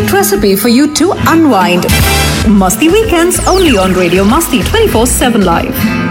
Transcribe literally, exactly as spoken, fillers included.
perfect recipe for you to unwind. Masti Weekends only on Radio Masti twenty-four seven Live.